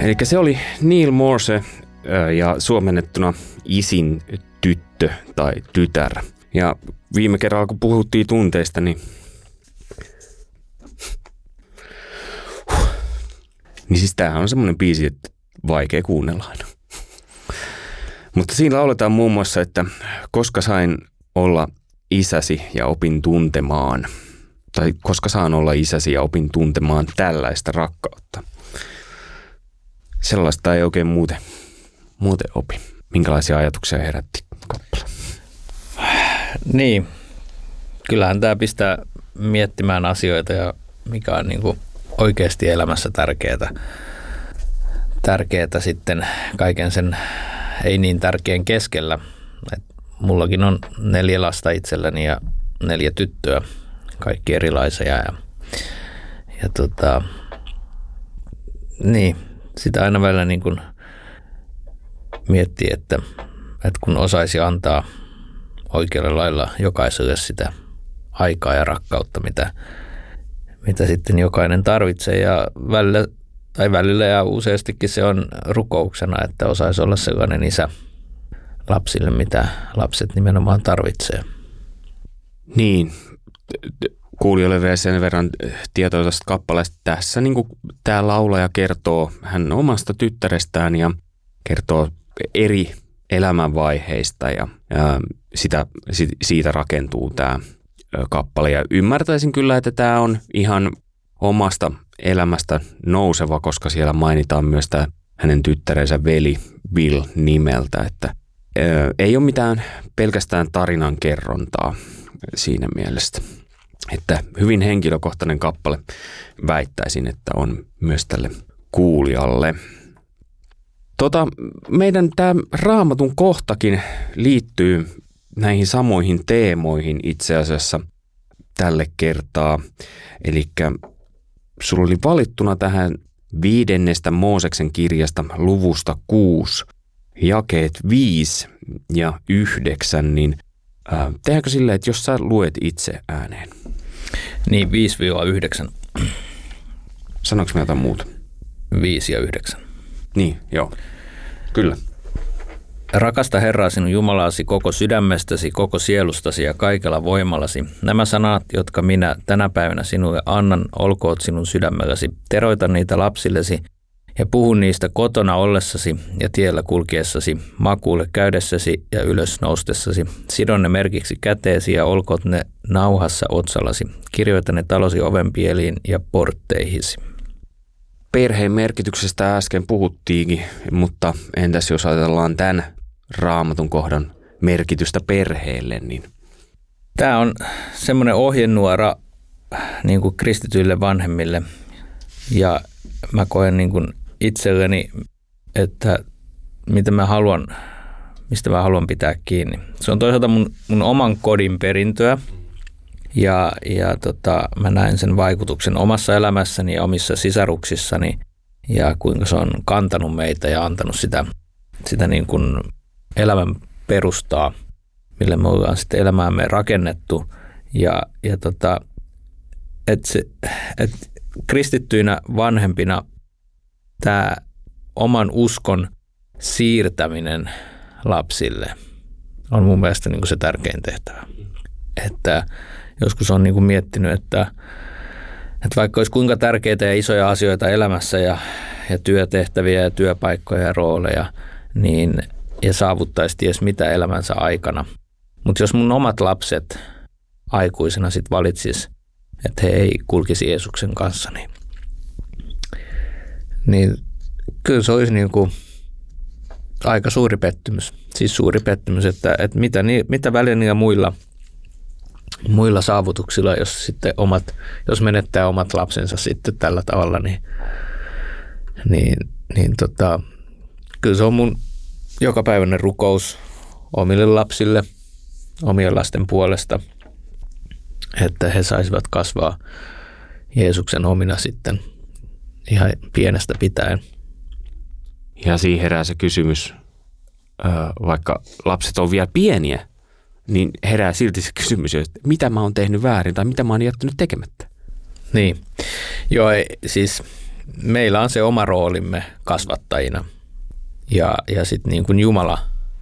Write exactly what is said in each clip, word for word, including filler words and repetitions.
Eli se oli Neil Morse ja suomennettuna isin tyttö tai tytär. Ja viime kerralla, kun puhuttiin tunteista, niin, niin siis tämähän on semmoinen biisi, että vaikea kuunnella aina. Mutta siinä lauletaan muun muassa, että koska sain olla isäsi ja opin tuntemaan, tai koska saan olla isäsi ja opin tuntemaan tällaista rakkautta. Sellaista ei oikein muuten, muuten opi. Minkälaisia ajatuksia herätti kappale? Niin, kyllähän tämä pistää miettimään asioita ja mikä on niin kuin oikeasti elämässä tärkeää. Tärkeää sitten kaiken sen ei niin tärkeän keskellä. Et mullakin on neljä lasta itselläni ja neljä tyttöä, kaikki erilaisia. Ja, ja tota, niin, sitä aina välillä niin kuin miettii, että, että kun osaisi antaa oikealla lailla jokaiselle sitä aikaa ja rakkautta, mitä, mitä sitten jokainen tarvitsee. Ja välillä, tai välillä ja useastikin se on rukouksena, että osaisi olla sellainen isä lapsille, mitä lapset nimenomaan tarvitsee. Niin, kuulijoille vielä sen verran tietoa tästä kappaleesta. Tässä niin kuin tämä laulaja kertoo hän omasta tyttärestään ja kertoo eri elämänvaiheista ja, ja sitä, siitä rakentuu tämä kappale. Ja ymmärtäisin kyllä, että tämä on ihan omasta elämästä nouseva, koska siellä mainitaan myös tämä hänen tyttärensä veli Bill nimeltä, että ää, ei ole mitään pelkästään tarinan kerrontaa siinä mielessä. Että hyvin henkilökohtainen kappale väittäisin, että on myös tälle kuulijalle. Tota, meidän tämä Raamatun kohtakin liittyy näihin samoihin teemoihin itse asiassa tälle kertaa. Eli sulla oli valittuna tähän viidennestä Mooseksen kirjasta luvusta kuusi, jakeet viisi ja yhdeksän, niin äh, tehdäänkö silleen, että jos sä luet itse ääneen? Niin, viisi yhdeksän. Sanoinko mä jotain muuta? viisi ja yhdeksän. Niin, joo. Kyllä. Rakasta Herraa sinun Jumalasi koko sydämestäsi, koko sielustasi ja kaikella voimallasi. Nämä sanat, jotka minä tänä päivänä sinulle annan, olkoot sinun sydämelläsi. Teroita niitä lapsillesi ja puhu niistä kotona ollessasi ja tiellä kulkiessasi, makuulle käydessäsi ja ylös noustessasi. Sidon ne merkiksi käteesi ja olkoot ne nauhassa otsallasi. Kirjoita ne talosi ovenpieliin ja portteihisi. Perheen merkityksestä äsken puhuttiinkin, mutta entäs jos ajatellaan tämän Raamatun kohdan merkitystä perheelle? Niin... Tämä on semmoinen ohjenuora niin kuin kristityille vanhemmille ja mä koen niin kuin itselleni, että mitä mä haluan, mistä mä haluan pitää kiinni. Se on toisaalta mun, mun oman kodin perintöä. Ja, ja tota, mä näen sen vaikutuksen omassa elämässäni ja omissa sisaruksissani ja kuinka se on kantanut meitä ja antanut sitä, sitä niin kuin elämän perustaa, millä me ollaan sitten elämäämme rakennettu. Ja, ja tota, et se, et kristittyinä vanhempina tämä oman uskon siirtäminen lapsille on mun mielestä niin kuin se tärkein tehtävä. Että joskus on niin kuin miettinyt, että, että vaikka olisi kuinka tärkeitä ja isoja asioita elämässä ja, ja työtehtäviä ja työpaikkoja ja rooleja, niin, ja saavuttaisi ties mitä elämänsä aikana. Mutta jos mun omat lapset aikuisena sitten valitsis, että he ei kulkisi Jeesuksen kanssa, niin, niin kyllä se olisi niin kuin aika suuri pettymys. Siis suuri pettymys, että, että mitä, mitä väliä niillä muilla muilla saavutuksilla, jos sitten omat, jos menettää omat lapsensa sitten tällä tavalla, niin, niin, niin tota, kyllä se on mun jokapäiväinen rukous omille lapsille, omien lasten puolesta, että he saisivat kasvaa Jeesuksen omina sitten ihan pienestä pitäen. Ja siihen herää se kysymys, vaikka lapset on vielä pieniä, niin herää silti se kysymys, että mitä mä oon tehnyt väärin tai mitä mä oon jättänyt tekemättä. Niin, joo, siis meillä on se oma roolimme kasvattajina ja, ja sitten niin kuin Jumala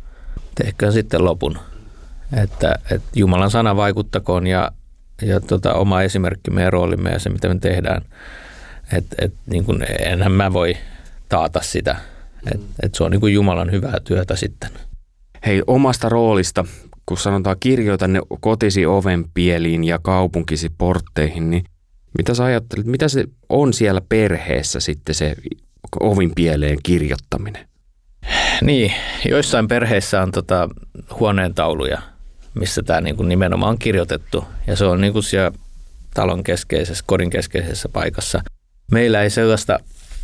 tehköön sitten lopun, että, että Jumalan sana vaikuttakoon ja, ja tota, oma esimerkkimme ja roolimme ja se, mitä me tehdään. Että et, niin kuin enhän mä voi taata sitä, että et se on niin kuin Jumalan hyvää työtä sitten. Hei, omasta roolista, kun sanotaan kirjoita ne kotisi ovenpieliin ja kaupunkisi portteihin, niin mitä sä ajattelet, mitä se on siellä perheessä sitten se ovinpieleen kirjoittaminen? Niin, joissain perheissä on tota huoneentauluja, missä tämä niin kuin nimenomaan on kirjoitettu ja se on niin kuin siellä talon keskeisessä, kodin keskeisessä paikassa. Meillä ei sellaista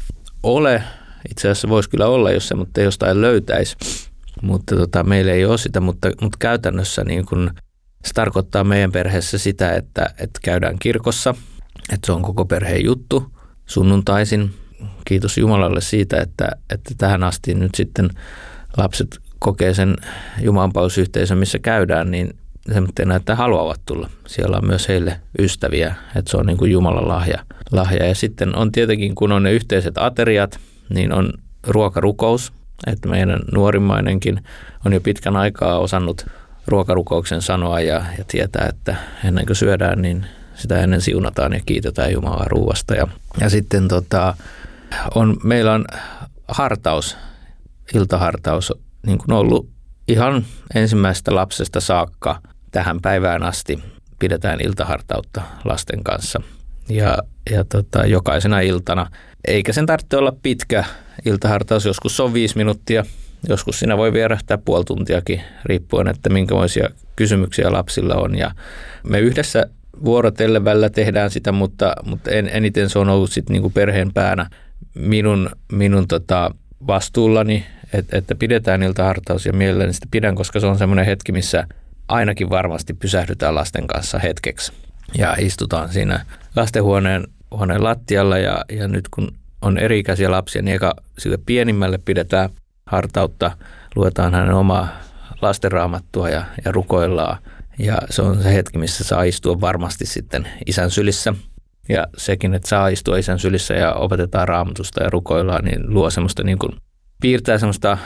ole, itse asiassa voisi kyllä olla, jos se mutta jostain löytäisi, mutta tota, meillä ei ole sitä, mutta, mutta käytännössä niin kun, se tarkoittaa meidän perheessä sitä, että, että käydään kirkossa, että se on koko perheen juttu sunnuntaisin. Kiitos Jumalalle siitä, että, että tähän asti nyt sitten lapset kokee sen jumalanpalvelusyhteisön, missä käydään, niin semmoinen, että haluavat tulla. Siellä on myös heille ystäviä, että se on niin kuin Jumalan lahja. lahja. Ja sitten on tietenkin, kun on ne yhteiset ateriat, niin on ruokarukous, että meidän nuorimmainenkin on jo pitkän aikaa osannut ruokarukouksen sanoa ja, ja tietää, että ennen kuin syödään, niin sitä ennen siunataan ja kiitetään Jumalaa ruuasta. Ja, ja sitten tota, on, meillä on hartaus, iltahartaus, niin kuin ollut ihan ensimmäisestä lapsesta saakka tähän päivään asti pidetään iltahartautta lasten kanssa. Ja, ja tota, jokaisena iltana, eikä sen tarvitse olla pitkä iltahartaus, joskus se on viisi minuuttia, joskus siinä voi vierähtää puoli tuntiakin, riippuen, että minkälaisia kysymyksiä lapsilla on. Ja me yhdessä vuorotellen välillä tehdään sitä, mutta, mutta en, eniten se on ollut sit niinku perheen päänä minun, minun tota vastuullani, että, että pidetään iltahartaus ja mielelläni sitä pidän, koska se on semmoinen hetki, missä ainakin varmasti pysähdytään lasten kanssa hetkeksi ja istutaan siinä lastenhuoneen huoneen lattialla ja, ja nyt kun on eri-ikäisiä lapsia, niin eka sille pienimmälle pidetään hartautta, luetaan hänen omaa lastenraamattua ja, ja rukoillaan ja se on se hetki, missä saa istua varmasti sitten isän sylissä. Ja sekin, että saa istua isän sylissä ja opetetaan raamatusta ja rukoillaan, niin luo semmoista niin kuin, piirtää semmoista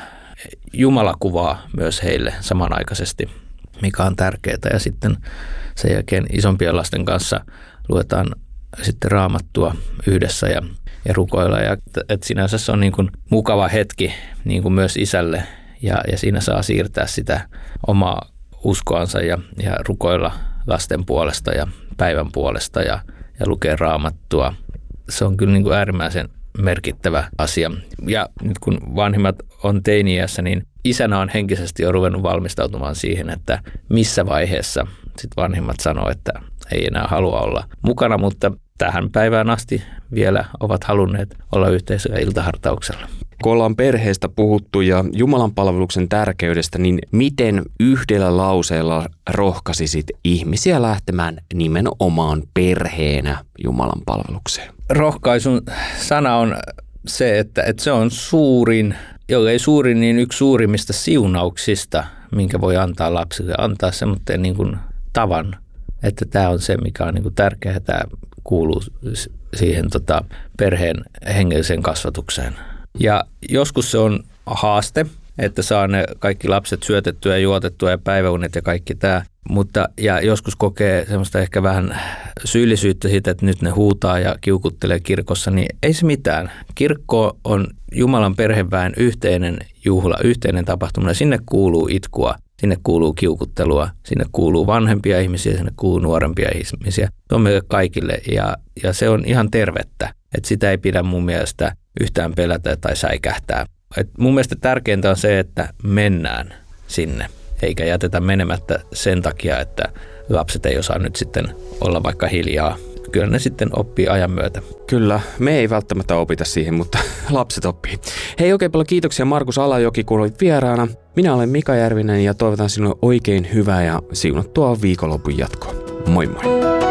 jumalakuvaa myös heille samanaikaisesti, mikä on tärkeää. Ja sitten sen jälkeen isompien lasten kanssa luetaan sitten raamattua yhdessä ja, ja rukoillaan. Ja, että sinänsä se on niin kuin mukava hetki niin kuin myös isälle ja, ja siinä saa siirtää sitä omaa uskoansa ja, ja rukoilla lasten puolesta ja päivän puolesta ja ja lukee raamattua. Se on kyllä niin kuin äärimmäisen merkittävä asia. Ja nyt kun vanhimmat on teini-iässä, niin isänä on henkisesti jo ruvennut valmistautumaan siihen, että missä vaiheessa sit vanhimmat sanoo, että ei enää halua olla mukana, mutta tähän päivään asti vielä ovat halunneet olla yhteisöllä iltahartauksella. Kun ollaan perheestä puhuttu ja Jumalan palveluksen tärkeydestä, niin miten yhdellä lauseella rohkaisisit ihmisiä lähtemään nimenomaan perheenä Jumalan palvelukseen? Rohkaisun sana on se, että, että se on suurin, jollei suurin, niin yksi suurimmista siunauksista, minkä voi antaa lapsille. Antaa semmoinen niin kuin tavan, että tämä on se, mikä on niin kuin tärkeää, tämä kuuluu siihen tota, perheen hengelliseen kasvatukseen. Ja joskus se on haaste, että saa ne kaikki lapset syötettyä ja juotettua ja päiväunet ja kaikki tämä. Mutta ja joskus kokee semmoista ehkä vähän syyllisyyttä siitä, että nyt ne huutaa ja kiukuttelee kirkossa, niin ei se mitään. Kirkko on Jumalan perheväen yhteinen juhla, yhteinen tapahtuma. Sinne kuuluu itkua, sinne kuuluu kiukuttelua, sinne kuuluu vanhempia ihmisiä, sinne kuuluu nuorempia ihmisiä. Se on meille kaikille ja, ja se on ihan tervettä, että sitä ei pidä mun mielestä yhtään pelätä tai säikähtää. Et mun mielestä tärkeintä on se, että mennään sinne, eikä jätetä menemättä sen takia, että lapset ei osaa nyt sitten olla vaikka hiljaa. Kyllä ne sitten oppii ajan myötä. Kyllä, me ei välttämättä opita siihen, mutta lapset oppii. Hei, oikein paljon kiitoksia Markus Alajoki, kun olit vieraana. Minä olen Mika Järvinen ja toivotan sinulle oikein hyvää ja siunattua viikonlopun jatkoa. Moi moi!